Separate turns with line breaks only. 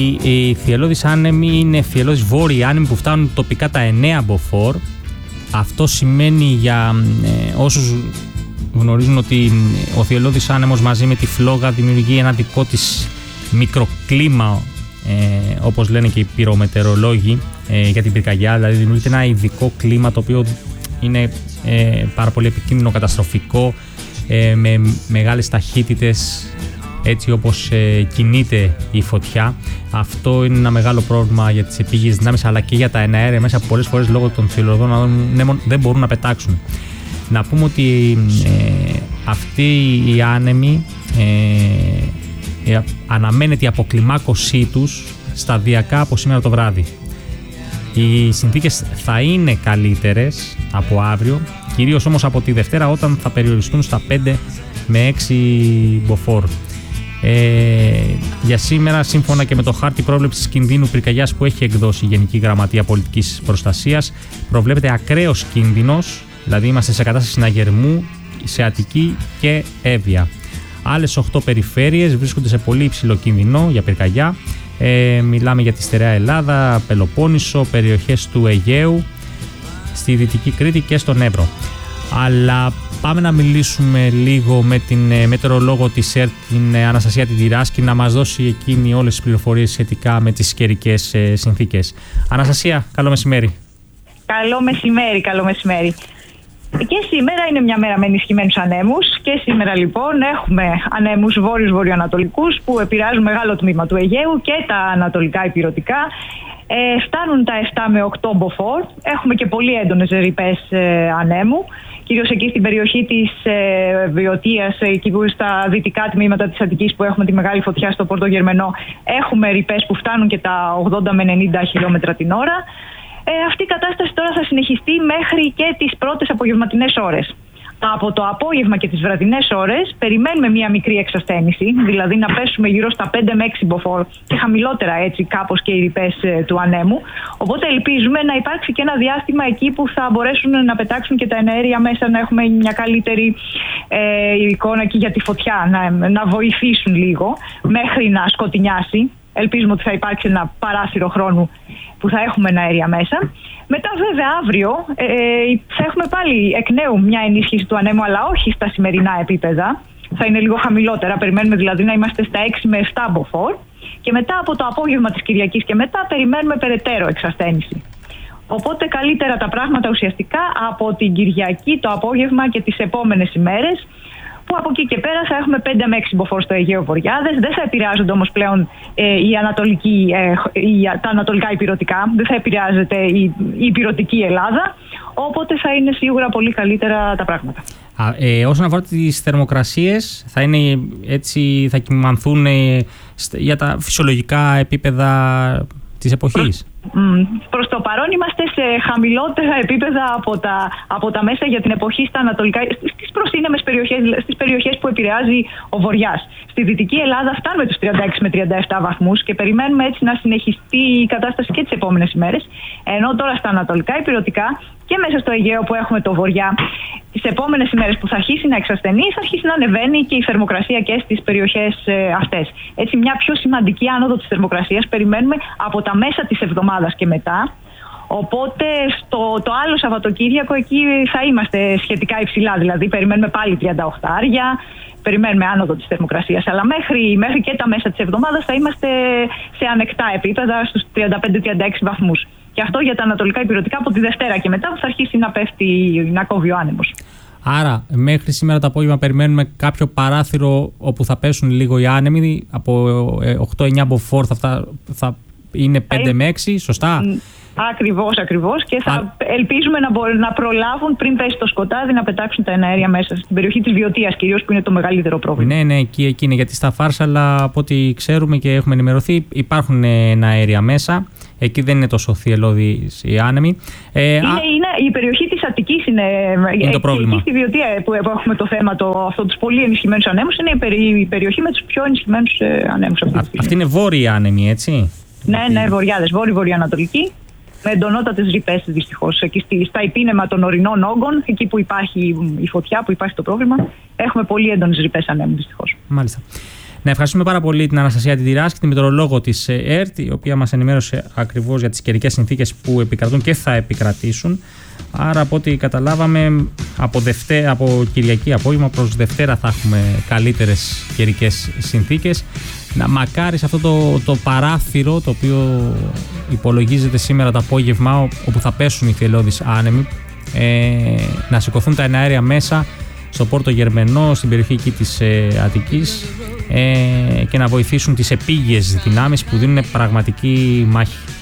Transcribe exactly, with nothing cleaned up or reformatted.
Οι, οι θυελλώδεις άνεμοι είναι θυελλώδεις βόρειοι άνεμοι που φτάνουν τοπικά τα εννέα μποφόρ. Αυτό σημαίνει για ε, όσους γνωρίζουν ότι ο θυελλώδης άνεμος μαζί με τη φλόγα δημιουργεί ένα δικό της μικροκλίμα, ε, όπως λένε και οι πυρομετεωρολόγοι ε, για την πυρκαγιά. Δηλαδή δημιουργείται ένα ειδικό κλίμα το οποίο είναι ε, πάρα πολύ επικίνδυνο, καταστροφικό, ε, με μεγάλες ταχύτητες, έτσι όπως ε, κινείται η φωτιά. Αυτό είναι ένα μεγάλο πρόβλημα για τις επίγειες δυνάμεις αλλά και για τα εναέρια μέσα που πολλές φορές λόγω των θυελλωδών ανέμων δεν μπορούν να πετάξουν. Να πούμε ότι ε, αυτοί οι άνεμοι ε, ε, αναμένεται η αποκλιμάκωσή τους σταδιακά από σήμερα το βράδυ. Οι συνθήκες θα είναι καλύτερες από αύριο, κυρίως όμως από τη Δευτέρα όταν θα περιοριστούν στα πέντε με έξι μποφόρ. Ε, για σήμερα, σύμφωνα και με το χάρτη πρόβλεψης κινδύνου πυρκαγιάς που έχει εκδώσει η Γενική Γραμματεία Πολιτικής Προστασίας, προβλέπεται ακραίος κίνδυνος, δηλαδή είμαστε σε κατάσταση συναγερμού σε Αττική και Εύβοια. Άλλες οκτώ περιφέρειες βρίσκονται σε πολύ υψηλό κίνδυνο για πυρκαγιά. Ε, μιλάμε για τη Στερεά Ελλάδα, Πελοπόννησο, περιοχές του Αιγαίου, στη Δυτική Κρήτη και στον Εύρο. Αλλά πάμε να μιλήσουμε λίγο με την μετεωρολόγο της ΕΡΤ, την Αναστασία την Τυράσκη, να μας δώσει εκείνη όλες τις πληροφορίες σχετικά με τις καιρικές συνθήκες. Αναστασία, καλό μεσημέρι.
Καλό μεσημέρι, καλό μεσημέρι. Και σήμερα είναι μια μέρα με ενισχυμένους ανέμους και σήμερα λοιπόν έχουμε ανέμους βόρειους βορειοανατολικούς που επηρεάζουν μεγάλο τμήμα του Αιγαίου και τα ανατολικά ηπειρωτικά. Ε, φτάνουν τα επτά με οκτώ μποφόρ. Έχουμε και πολύ έντονες ρηπές ε, ανέμου, κυρίως εκεί στην περιοχή της ε, Βιωτίας, εκεί που στα δυτικά τμήματα της Αττικής που έχουμε τη μεγάλη φωτιά στο Πόρτο Γερμενό, έχουμε ρηπές που φτάνουν και τα ογδόντα με ενενήντα χιλιόμετρα την ώρα. Ε, αυτή η κατάσταση τώρα θα συνεχιστεί μέχρι και τις πρώτες απογευματινές ώρες. Από το απόγευμα και τις βραδινές ώρες περιμένουμε μια μικρή εξασθένηση, δηλαδή να πέσουμε γύρω στα πέντε με έξι μποφόρ και χαμηλότερα έτσι κάπως και οι ρηπές ε, του ανέμου. Οπότε ελπίζουμε να υπάρξει και ένα διάστημα εκεί που θα μπορέσουν να πετάξουν και τα εναέρια μέσα, να έχουμε μια καλύτερη ε, εικόνα και για τη φωτιά, να, να βοηθήσουν λίγο μέχρι να σκοτεινιάσει. Ελπίζουμε ότι θα υπάρξει ένα παράθυρο χρόνου που θα έχουμε αέρια μέσα. Μετά βέβαια αύριο ε, θα έχουμε πάλι εκ νέου μια ενίσχυση του ανέμου, αλλά όχι στα σημερινά επίπεδα. Θα είναι λίγο χαμηλότερα, περιμένουμε δηλαδή να είμαστε στα έξι με επτά μποφόρ. Και μετά από το απόγευμα της Κυριακής και μετά περιμένουμε περαιτέρω εξασθένηση. Οπότε καλύτερα τα πράγματα ουσιαστικά από την Κυριακή το απόγευμα και τις επόμενες ημέρες, που από εκεί και πέρα θα έχουμε πέντε με έξι μποφόρ στο Αιγαίο Βορειάδες. Δεν θα επηρεάζονται όμως πλέον ε, η ανατολική, ε, η, τα ανατολικά ηπειρωτικά, δεν θα επηρεάζεται η, η ηπειρωτική Ελλάδα, οπότε θα είναι σίγουρα πολύ καλύτερα τα πράγματα.
Α, ε, όσον αφορά τις θερμοκρασίες, θα, είναι, έτσι, θα κυμανθούν ε, για τα φυσιολογικά επίπεδα της εποχής.
Προς το παρόν είμαστε σε χαμηλότερα επίπεδα από τα, από τα μέσα για την εποχή στα ανατολικά, στις προσύνεμες περιοχές, στις περιοχές που επηρεάζει ο Βορειάς. Στη Δυτική Ελλάδα φτάνουμε τους τριάντα έξι με τριάντα επτά βαθμούς και περιμένουμε έτσι να συνεχιστεί η κατάσταση και τις επόμενες ημέρες. Ενώ τώρα στα ανατολικά ηπειρωτικά και μέσα στο Αιγαίο που έχουμε το Βορειά, τις επόμενες ημέρες που θα αρχίσει να εξασθενεί, θα αρχίσει να ανεβαίνει και η θερμοκρασία και στις περιοχές ε, αυτές. Έτσι, μια πιο σημαντική άνοδο της θερμοκρασίας περιμένουμε από τα μέσα της εβδομάδας και μετά. Οπότε στο το άλλο Σαββατοκύριακο εκεί θα είμαστε σχετικά υψηλά, δηλαδή περιμένουμε πάλι τριάντα οκτώ άρια, περιμένουμε άνοδο της θερμοκρασίας, αλλά μέχρι, μέχρι και τα μέσα της εβδομάδας θα είμαστε σε ανεκτά επίπεδα στους τριάντα πέντε με τριάντα έξι βαθμούς. Και αυτό για τα ανατολικά ηπειρωτικά από τη Δευτέρα και μετά που θα αρχίσει να πέφτει, να κόβει ο άνεμος.
Άρα, μέχρι σήμερα το απόγευμα περιμένουμε κάποιο παράθυρο όπου θα πέσουν λίγο οι άνεμοι, από οκτώ εννιά μποφόρ θα, θα είναι πέντε με έξι, σωστά?
Ακριβώς, ακριβώς. Και θα Α... ελπίζουμε να, μπο... να προλάβουν πριν πέσει το σκοτάδι να πετάξουν τα εναέρια μέσα στην περιοχή της Βιωτίας, κυρίως που είναι το μεγαλύτερο πρόβλημα.
Ναι, ναι, εκεί, εκεί είναι. Γιατί στα Φάρσαλα, από ό,τι ξέρουμε και έχουμε ενημερωθεί, υπάρχουν εναέρια μέσα. Εκεί δεν είναι τόσο θυελλώδεις οι άνεμοι. Ε,
είναι, α... είναι, η περιοχή της Αττικής είναι,
είναι το πρόβλημα.
Εκεί στη Βιωτία που έχουμε το θέμα το, αυτό τους πολύ ενισχυμένους ανέμους, είναι η, περι... η περιοχή με τους πιο ενισχυμένους ανέμους. Αυτή,
αυτή είναι βόρειοι άνεμοι, έτσι?
Ναι, ναι, βορειάδες, βόρειο-βορειοανατολική. Με εντονότατες ρηπές δυστυχώς. Εκεί στα υπήνεμα των ορεινών όγκων, εκεί που υπάρχει η φωτιά, που υπάρχει το πρόβλημα, έχουμε πολύ έντονες ρηπές ανέμου δυστυχώς.
Μάλιστα. Να ευχαριστούμε πάρα πολύ την Αναστασία Τιτηράς και τη μετεωρολόγο της ΕΡΤ, η οποία μας ενημέρωσε ακριβώς για τις καιρικές συνθήκες που επικρατούν και θα επικρατήσουν. Άρα, από ό,τι καταλάβαμε, από, Δευτέ, από Κυριακή απόγευμα προς Δευτέρα θα έχουμε καλύτερες καιρικές συνθήκες. Να μακάρι σε αυτό το, το παράθυρο το οποίο υπολογίζεται σήμερα το απόγευμα, όπου θα πέσουν οι θυελλώδεις άνεμοι, ε, να σηκωθούν τα εναέρια μέσα στο Πόρτο Γερμενό, στην περιοχή εκεί της ε, Αττικής, ε, και να βοηθήσουν τις επίγειες δυνάμεις που δίνουν πραγματική μάχη.